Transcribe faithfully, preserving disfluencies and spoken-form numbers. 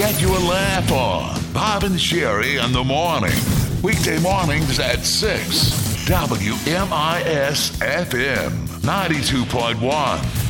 get you a laugh on. Bob and Sherry in the morning. Weekday mornings at six. W M I S F M ninety-two point one.